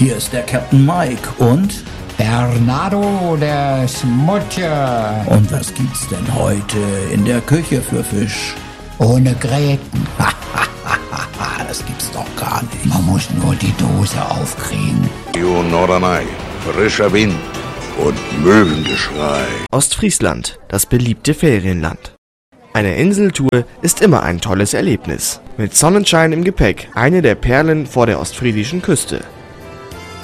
Hier ist der Captain Mike und Bernardo der Schmutzje. Und was gibt's denn heute in der Küche für Fisch? Ohne Gräten. Das gibt's doch gar nicht. Man muss nur die Dose aufkriegen. Norderney, frischer Wind und Möwengeschrei. Ostfriesland, das beliebte Ferienland. Eine Inseltour ist immer ein tolles Erlebnis. Mit Sonnenschein im Gepäck, eine der Perlen vor der ostfriesischen Küste.